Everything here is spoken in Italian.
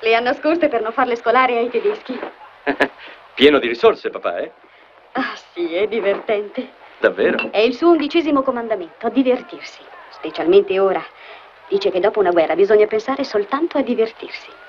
Le ha nascoste per non farle scolare ai tedeschi. Pieno di risorse, papà, eh? Ah, sì, è divertente. Davvero? È il suo 11° comandamento, divertirsi. Specialmente ora. Dice che dopo una guerra bisogna pensare soltanto a divertirsi.